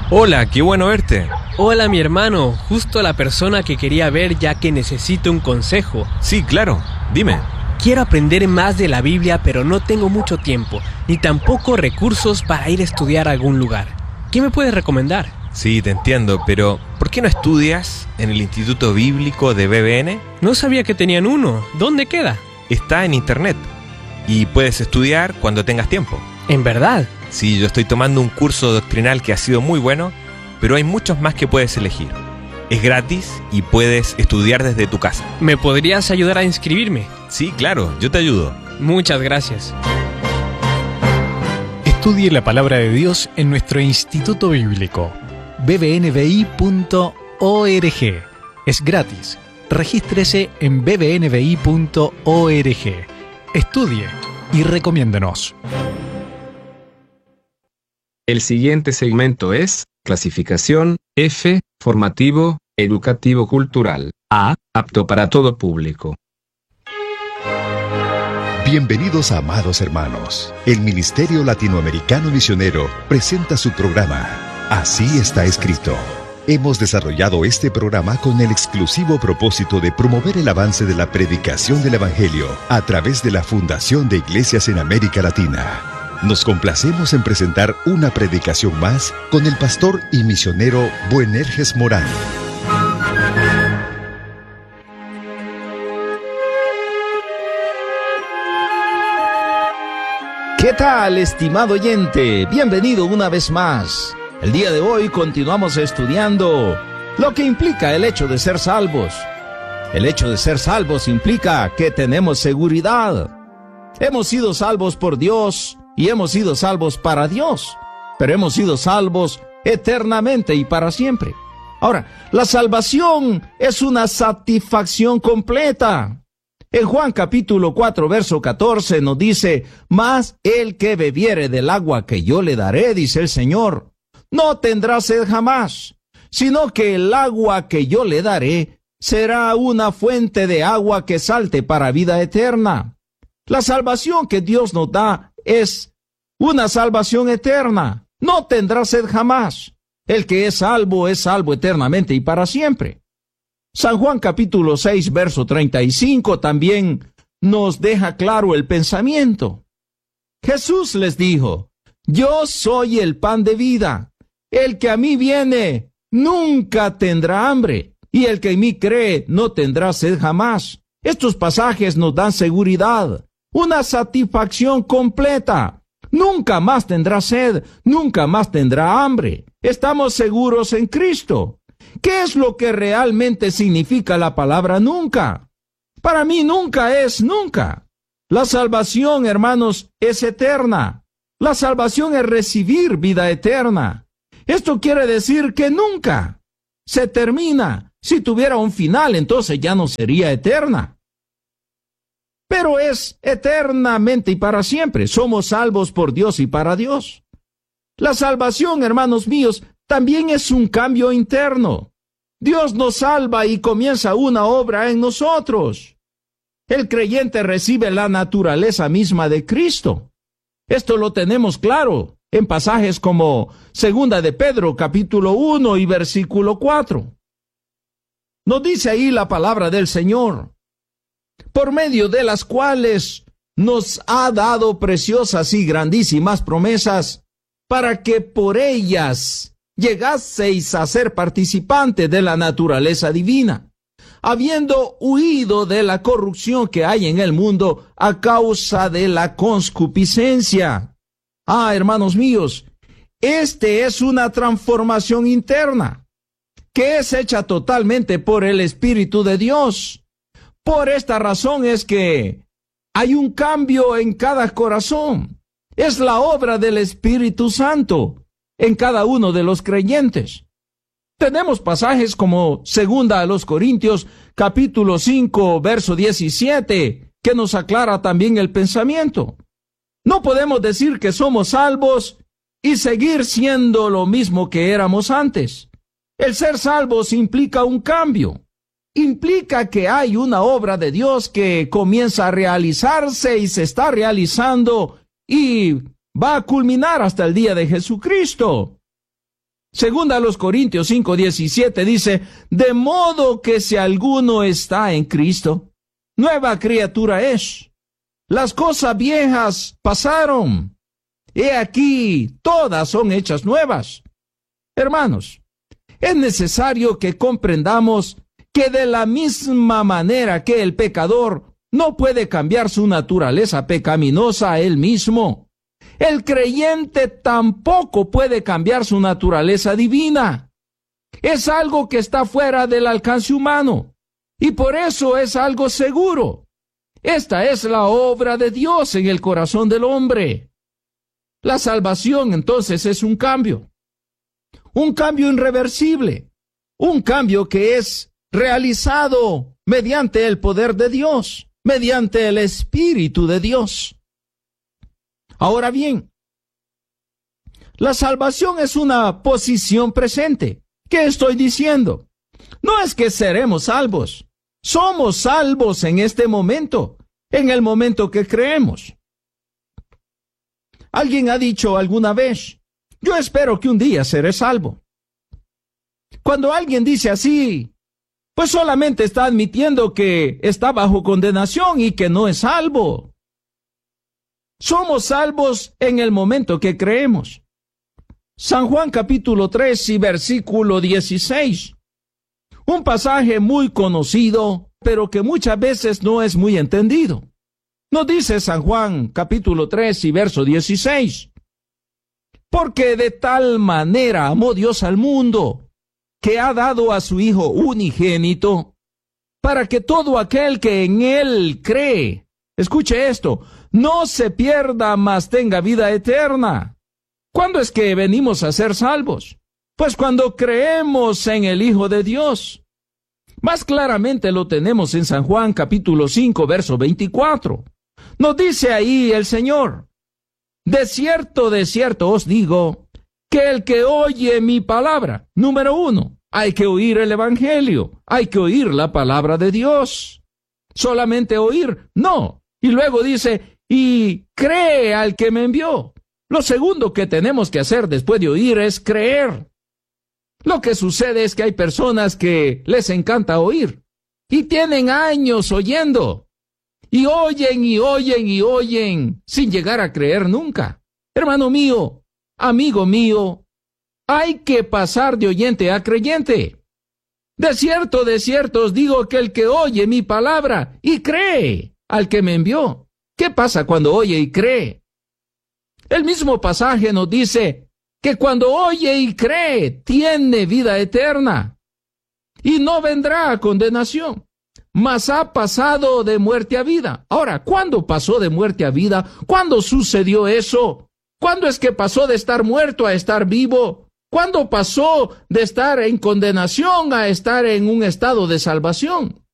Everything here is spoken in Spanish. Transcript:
Hola, qué bueno verte. Hola, mi hermano, justo la persona que quería ver ya que necesito un consejo. Sí, claro, dime. Quiero aprender más de la Biblia, pero no tengo mucho tiempo, ni tampoco recursos para ir a estudiar a algún lugar. ¿Qué me puedes recomendar? Sí, te entiendo, pero ¿por qué no estudias en el Instituto Bíblico de BBN? No sabía que tenían uno. ¿Dónde queda? Está en internet y puedes estudiar cuando tengas tiempo. ¿En verdad? Sí, yo estoy tomando un curso doctrinal que ha sido muy bueno, pero hay muchos más que puedes elegir. Es gratis y puedes estudiar desde tu casa. ¿Me podrías ayudar a inscribirme? Sí, claro, yo te ayudo. Muchas gracias. Estudie la palabra de Dios en nuestro Instituto Bíblico, bbnbi.org. Es gratis. Regístrese en bbnbi.org. Estudie y recomiéndenos. El siguiente segmento es clasificación F, formativo, educativo cultural. A, apto para todo público. Bienvenidos, amados hermanos. El Ministerio Latinoamericano Misionero presenta su programa Así está escrito. Hemos desarrollado este programa con el exclusivo propósito de promover el avance de la predicación del Evangelio a través de la Fundación de Iglesias en América Latina. Nos complacemos en presentar una predicación más con el pastor y misionero Buenerges Morán. ¿Qué tal, estimado oyente? Bienvenido una vez más. El día de hoy continuamos estudiando lo que implica el hecho de ser salvos. El hecho de ser salvos implica que tenemos seguridad. Hemos sido salvos por Dios y hemos sido salvos para Dios, pero hemos sido salvos eternamente y para siempre. Ahora, la salvación es una satisfacción completa. En Juan capítulo 4, verso 14 nos dice: mas el que bebiere del agua que yo le daré, dice el Señor, no tendrá sed jamás, sino que el agua que yo le daré será una fuente de agua que salte para vida eterna. La salvación que Dios nos da es una salvación eterna. No tendrá sed jamás. El que es salvo eternamente y para siempre. San Juan capítulo 6, verso 35 también nos deja claro el pensamiento. Jesús les dijo: yo soy el pan de vida. El que a mí viene nunca tendrá hambre, y el que en mí cree no tendrá sed jamás. Estos pasajes nos dan seguridad, una satisfacción completa. Nunca más tendrá sed, nunca más tendrá hambre. Estamos seguros en Cristo. ¿Qué es lo que realmente significa la palabra nunca? Para mí nunca es nunca. La salvación, hermanos, es eterna. La salvación es recibir vida eterna. Esto quiere decir que nunca se termina. Si tuviera un final, entonces ya no sería eterna. Pero es eternamente y para siempre. Somos salvos por Dios y para Dios. La salvación, hermanos míos, también es un cambio interno. Dios nos salva y comienza una obra en nosotros. El creyente recibe la naturaleza misma de Cristo. Esto lo tenemos claro en pasajes como 2 de Pedro, capítulo 1 y versículo 4. Nos dice ahí la palabra del Señor, por medio de las cuales nos ha dado preciosas y grandísimas promesas, para que por ellas llegaseis a ser participantes de la naturaleza divina, habiendo huido de la corrupción que hay en el mundo a causa de la concupiscencia. Hermanos míos, este es una transformación interna, que es hecha totalmente por el Espíritu de Dios. Por esta razón es que hay un cambio en cada corazón. Es la obra del Espíritu Santo en cada uno de los creyentes. Tenemos pasajes como 2 Corintios, capítulo 5, verso 17, que nos aclara también el pensamiento. No podemos decir que somos salvos y seguir siendo lo mismo que éramos antes. El ser salvos implica un cambio. Implica que hay una obra de Dios que comienza a realizarse y se está realizando y va a culminar hasta el día de Jesucristo. Segunda a los Corintios 5:17 dice, de modo que si alguno está en Cristo, nueva criatura es. Las cosas viejas pasaron. He aquí, todas son hechas nuevas. Hermanos, es necesario que comprendamos que de la misma manera que el pecador no puede cambiar su naturaleza pecaminosa a él mismo, el creyente tampoco puede cambiar su naturaleza divina. Es algo que está fuera del alcance humano, y por eso es algo seguro. Esta es la obra de Dios en el corazón del hombre. La salvación entonces es un cambio irreversible, un cambio que es realizado mediante el poder de Dios, mediante el Espíritu de Dios. Ahora bien, la salvación es una posición presente. ¿Qué estoy diciendo? No es que seremos salvos. Somos salvos en este momento, en el momento que creemos. Alguien ha dicho alguna vez, yo espero que un día seré salvo. Cuando alguien dice así, pues solamente está admitiendo que está bajo condenación y que no es salvo. Somos salvos en el momento que creemos. San Juan capítulo 3 y versículo 16. Un pasaje muy conocido, pero que muchas veces no es muy entendido. Nos dice San Juan capítulo 3 y verso 16. Porque de tal manera amó Dios al mundo, que ha dado a su Hijo unigénito, para que todo aquel que en Él cree, escuche esto, no se pierda, mas tenga vida eterna. ¿Cuándo es que venimos a ser salvos? Pues cuando creemos en el Hijo de Dios. Más claramente lo tenemos en San Juan capítulo 5, verso 24. Nos dice ahí el Señor, de cierto os digo, que el que oye mi palabra, número 1, hay que oír el Evangelio, hay que oír la palabra de Dios. Solamente oír, no. Y luego dice, y cree al que me envió. Lo segundo que tenemos que hacer después de oír es creer. Lo que sucede es que hay personas que les encanta oír y tienen años oyendo y oyen y oyen y oyen sin llegar a creer nunca. Hermano mío, amigo mío, hay que pasar de oyente a creyente. De cierto os digo que el que oye mi palabra y cree al que me envió. ¿Qué pasa cuando oye y cree? El mismo pasaje nos dice que cuando oye y cree, tiene vida eterna y no vendrá a condenación, mas ha pasado de muerte a vida. Ahora, ¿cuándo pasó de muerte a vida? ¿Cuándo sucedió eso? ¿Cuándo es que pasó de estar muerto a estar vivo? ¿Cuándo pasó de estar en condenación a estar en un estado de salvación?